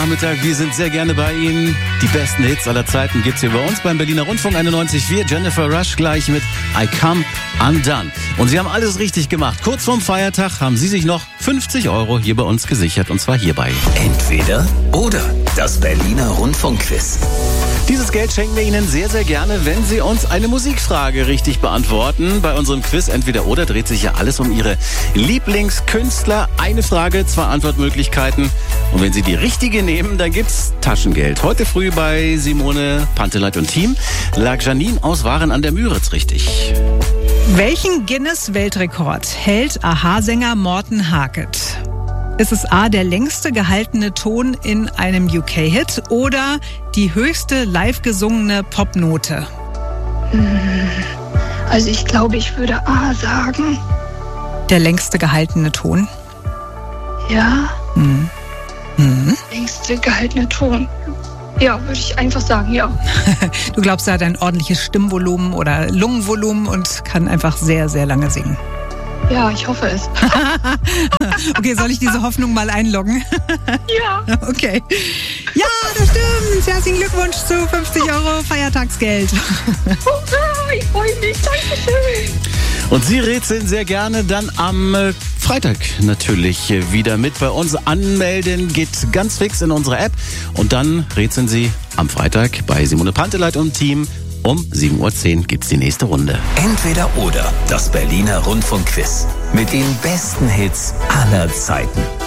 Nachmittag, wir sind sehr gerne bei Ihnen. Die besten Hits aller Zeiten gibt's hier bei uns beim Berliner Rundfunk 91.4. Jennifer Rush gleich mit I Come Undone. Und Sie haben alles richtig gemacht. Kurz vorm Feiertag haben Sie sich noch 50 € hier bei uns gesichert. Und zwar hierbei. Entweder oder. Das Berliner Rundfunkquiz. Dieses Geld schenken wir Ihnen sehr, sehr gerne, wenn Sie uns eine Musikfrage richtig beantworten. Bei unserem Quiz Entweder oder dreht sich ja alles um Ihre Lieblingskünstler. Eine Frage, 2 Antwortmöglichkeiten. Und wenn Sie die richtige nehmen, dann gibt's Taschengeld. Heute früh bei Simone Panteleit und Team lag Janine aus Waren an der Müritz richtig. Welchen Guinness-Weltrekord hält Aha-Sänger Morten Harket? Ist es A, der längste gehaltene Ton in einem UK-Hit oder die höchste live gesungene Popnote? Also ich glaube, ich würde A sagen. Der längste gehaltene Ton? Ja. Längste gehaltene Ton. Ja, würde ich einfach sagen, ja. Du glaubst, er hat ein ordentliches Stimmvolumen oder Lungenvolumen und kann einfach sehr, sehr lange singen. Ja, ich hoffe es. Okay, soll ich diese Hoffnung mal einloggen? Ja. Okay. Ja, das stimmt. Herzlichen Glückwunsch zu 50 € Feiertagsgeld. Ich freue mich. Dankeschön. Und Sie rätseln sehr gerne dann am Freitag natürlich wieder mit bei uns. Anmelden geht ganz fix in unsere App. Und dann rätseln Sie am Freitag bei Simone Panteleit und Team. Um 7:10 Uhr gibt's die nächste Runde. Entweder oder. Das Berliner Rundfunkquiz. Mit den besten Hits aller Zeiten.